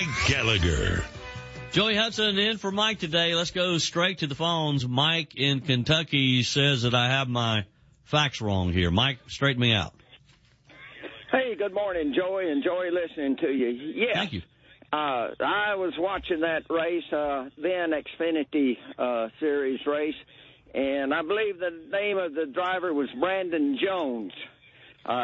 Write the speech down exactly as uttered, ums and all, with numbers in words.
Gallagher. Joey Hudson in for Mike today. Let's go straight to the phones. Mike in Kentucky says that I have my facts wrong here. Mike, straighten me out. Hey, good morning, Joey. Enjoy listening to you. Yeah. Thank you. Uh, I was watching that race, uh, then Xfinity uh, Series race, and I believe the name of the driver was Brandon Jones.